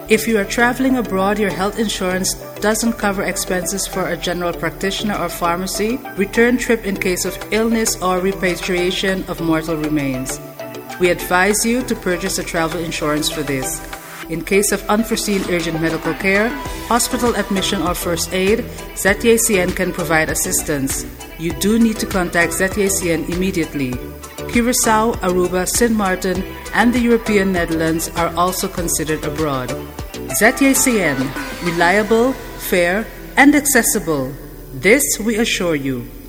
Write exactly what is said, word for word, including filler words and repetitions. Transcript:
If you are traveling abroad, your health insurance doesn't cover expenses for a general practitioner or pharmacy, return trip in case of illness, or repatriation of mortal remains. We advise you to purchase a travel insurance for this. In case of unforeseen urgent medical care, hospital admission, or first aid, Z T A C N can provide assistance. You do need to contact Z T A C N immediately. Curaçao, Aruba, Saint Martin, and the European Netherlands are also considered abroad. Z T A C N, reliable, fair, and accessible. This we assure you.